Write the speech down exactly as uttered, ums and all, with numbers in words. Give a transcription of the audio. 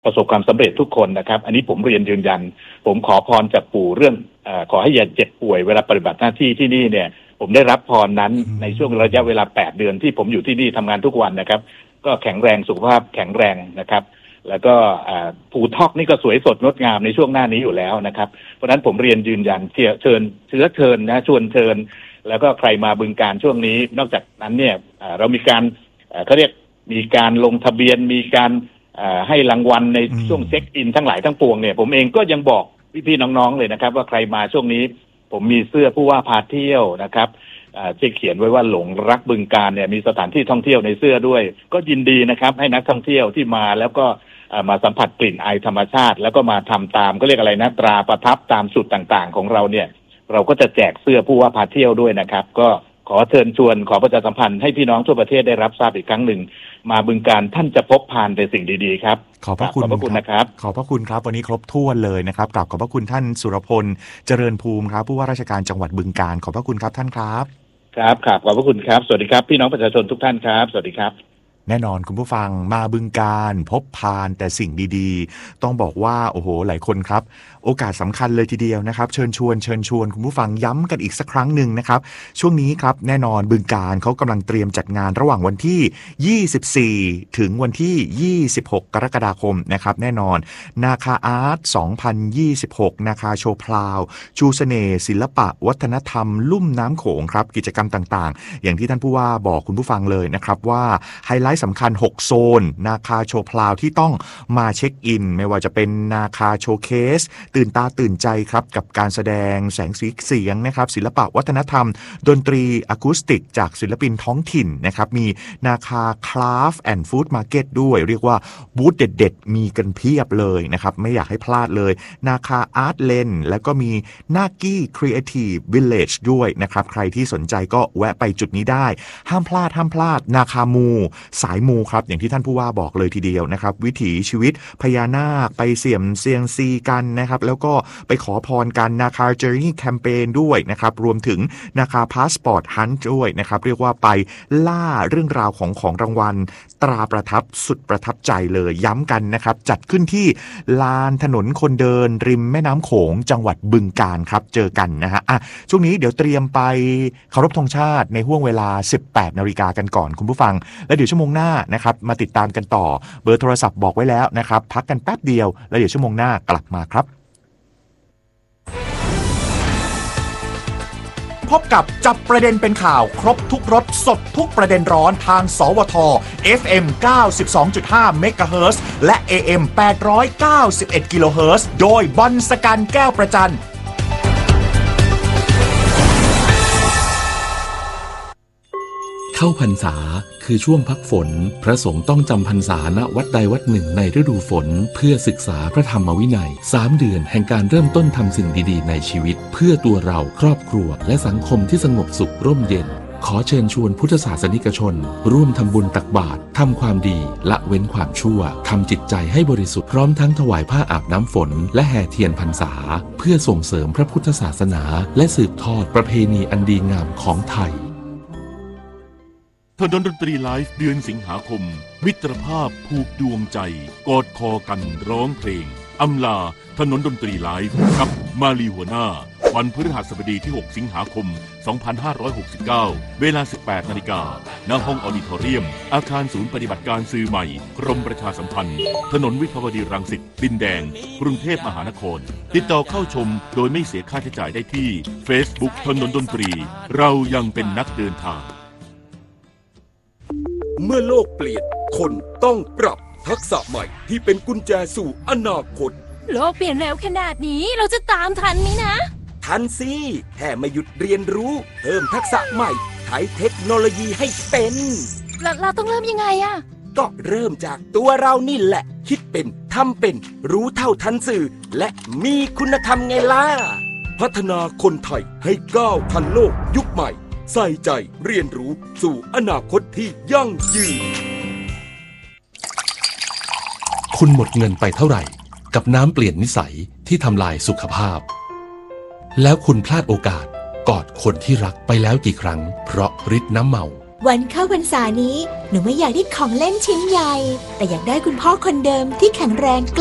ประสบความสำเร็จทุกคนนะครับอันนี้ผมเรียนยืนยันผมขอพรจากปู่เรื่องเอ่อขอให้อย่าเจ็บป่วยเวลาปฏิบัติหน้าที่ที่นี่เนี่ยผมได้รับพรนั้นในช่วงระยะเวลาแปดเดือนที่ผมอยู่ที่นี่ทำงานทุกวันนะครับก็แข็งแรงสุขภาพแข็งแรงนะครับแล้วก็ภูทอกนี่ก็สวยสดงดงามในช่วงหน้านี้อยู่แล้วนะครับเพราะฉะนั้นผมเรียนยืนยันเชิญเชิญเชื้อเชิญนะชวนเชิญแล้วก็ใครมาบึงการช่วงนี้นอกจากนั้นเนี่ยเรามีการเขาเรียกมีการลงทะเบียนมีการให้รางวัลในช่วงเช็คอินทั้งหลายทั้งปวงเนี่ยผมเองก็ยังบอกพี่ๆน้องๆเลยนะครับว่าใครมาช่วงนี้ผมมีเสื้อผู้ว่าพาเที่ยวนะครับที่เขียนไว้ว่าหลงรักบึงการเนี่ยมีสถานที่ท่องเที่ยวในเสื้อด้วยก็ยินดีนะครับให้นักท่องเที่ยวที่มาแล้วก็มาสัมผัสกลิ่นไอธรรมชาติแล้วก็มาทำตามก็เรียกอะไรนะตราประทับตามจุดต่างๆของเราเนี่ยเราก็จะแจกเสื้อผู้ว่าพาเที่ยวด้วยนะครับก็ขอเชิญชวนขอประชาสัมพันธ์ให้พี่น้องทั่วประเทศได้รับทราบอีกครั้งหนึ่งมาบึงการท่านจะพบพานแต่สิ่งดีๆครับขอบพระคุณขอบพระคุณนะครับขอบพระคุณครับวันนี้ครบถ้วนเลยนะครับกราบขอบพระคุณท่านสุรพลเจริญภูมิครับผู้ว่าราชการจังหวัดบึงกาฬขอบพระคุณครับท่านครับครับครับขอบพระคุณครับสวัสดีครับพี่น้องประชาชนทุกท่านครับสวัสดีครับแน่นอนคุณผู้ฟังมาบึงการพบพานแต่สิ่งดีๆต้องบอกว่าโอ้โหหลายคนครับโอกาสสำคัญเลยทีเดียวนะครับเชิญชวนเชิญชวนคุณผู้ฟังย้ำกันอีกสักครั้งหนึ่งนะครับช่วงนี้ครับแน่นอนบึงการเขากำลังเตรียมจัดงานระหว่างวันที่ยี่สิบสี่ถึงวันที่ยี่สิบหกกรกฎาคมนะครับแน่นอนนาคาอาร์ตสองพันยี่สิบหกนาคาโชว์พลาวชูเสน่ห์ศิลปะวัฒนธรรมลุ่มน้ำโขงครับกิจกรรมต่างๆอย่างที่ท่านผู้ว่าบอกคุณผู้ฟังเลยนะครับว่าไฮไลท์สำคัญหกโซนนาคาโชว์พลาวที่ต้องมาเช็คอินไม่ว่าจะเป็นนาคาโชว์เคสตื่นตาตื่นใจครับกับการแสดงแสงสีเสียงนะครับศิลปะวัฒนธรรมดนตรีอะคูสติกจากศิลปินท้องถิ่นนะครับมีนาคาคราฟต์แอนด์ฟู้ดมาร์เก็ตด้วยเรียกว่าบูธเด็ดๆมีกันเพียบเลยนะครับไม่อยากให้พลาดเลยนาคาอาร์ตเลนแล้วก็มีนากี้ครีเอทีฟวิลเลจด้วยนะครับใครที่สนใจก็แวะไปจุดนี้ได้ห้ามพลาดห้ามพลาดนาคามูสายมูครับอย่างที่ท่านผู้ว่าบอกเลยทีเดียวนะครับวิถีชีวิตพญานาคไปเสี่ยมเซียงซีกันนะครับแล้วก็ไปขอพรกันนาคาเจอร์นี่แคมเปญด้วยนะครับรวมถึงนาคาพาสปอร์ตฮันต์ด้วยนะครับเรียกว่าไปล่าเรื่องราวของของรางวัลตราประทับสุดประทับใจเลยย้ำกันนะครับจัดขึ้นที่ลานถนนคนเดินริมแม่น้ำโขงจังหวัดบึงกาฬครับเจอกันนะฮะอ่ะช่วงนี้เดี๋ยวเตรียมไปเคารพธงชาติในห้วงเวลา สิบแปดนาฬิกากันก่อนคุณผู้ฟังแล้วเดี๋ยวชั่วโมงหน้านะครับมาติดตามกันต่อเบอร์โทรศัพท์บอกไว้แล้วนะครับพักกันแป๊บเดียวแล้วเดี๋ยวชั่วโมงหน้ากลับมาครับพบกับจับประเด็นเป็นข่าวครบทุกรสสดทุกประเด็นร้อนทางสวท เอฟ เอ็ม เก้าสิบสองจุดห้า เมกะเฮิรตซ์และ เอ เอ็ม แปดร้อยเก้าสิบเอ็ด กิโลเฮิรตซ์โดยบอลสกันแก้วประจันเข้าพรรษาคือช่วงพักฝนพระสงฆ์ต้องจำพรรษาณวัดใดวัดหนึ่งในฤดูฝนเพื่อศึกษาพระธรรมวินัยสามเดือนแห่งการเริ่มต้นทำสิ่งดีๆในชีวิตเพื่อตัวเราครอบครัวและสังคมที่สงบสุขร่มเย็นขอเชิญชวนพุทธศาสนิกชนร่วมทำบุญตักบาตรทำความดีละเว้นความชั่วทำจิตใจให้บริสุทธิ์พร้อมทั้งถวายผ้าอาบน้ำฝนและแห่เทียนพรรษาเพื่อส่งเสริมพระพุทธศาสนาและสืบทอดประเพณีอันดีงามของไทยถนนดนตรีไลฟ์เดือนสิงหาคมมิตรภาพผูกดวงใจกอดคอกันร้องเพลงอำลาถนนดนตรีไลฟ์กับมาลีหัวหน้าวันพฤหัสบดีที่หกสิงหาคมสองพันห้าร้อยหกสิบเก้าเวลา สิบแปดนาฬิกา ณ ห้องออดิทอเรียมอาคารศูนย์ปฏิบัติการสื่อใหม่กรมประชาสัมพันธ์ถนนวิภาวดีรังสิตดินแดงกรุงเทพมหานครติดต่อเข้าชมโดยไม่เสียค่าใช้จ่ายได้ที่ Facebook ถนนดนตรีเรายังเป็นนักเดินทางเมื่อโลกเปลี่ยนคนต้องปรับทักษะใหม่ที่เป็นกุญแจสู่อนาคตโลกเปลี่ยนเร็วขนาดนี้เราจะตามทันไหมนะทันสิแค่ไม่หยุดเรียนรู้เพิ่มทักษะใหม่ใช้เทคโนโลยีให้เป็นเราเราต้องเริ่มยังไงอะก็เริ่มจากตัวเรานี่แหละคิดเป็นทำเป็นรู้เท่าทันสื่อและมีคุณธรรมไงล่ะพัฒนาคนไทยให้ก้าวทันโลกยุคใหม่ใส่ใจเรียนรู้สู่อนาคตที่ยั่งยืนคุณหมดเงินไปเท่าไหร่กับน้ำเปลี่ยนนิสัยที่ทำลายสุขภาพแล้วคุณพลาดโอกาสกอดคนที่รักไปแล้วกี่ครั้งเพราะฤทธิ์น้ำเมาวันเข้าพรรษานี้หนูไม่อยากได้ของเล่นชิ้นใหญ่แต่อยากได้คุณพ่อคนเดิมที่แข็งแรง